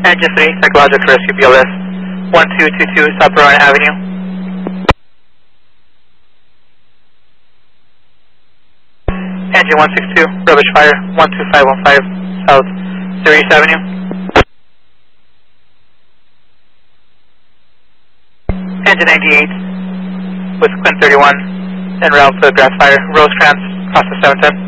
Engine 3, Psychological Rescue BLS 1222 South Verona Avenue. Engine 162, rubbish fire 12515 South 30th Avenue. Engine 98 with Quint 31 en route for grass fire, Rosecrans, across the 710.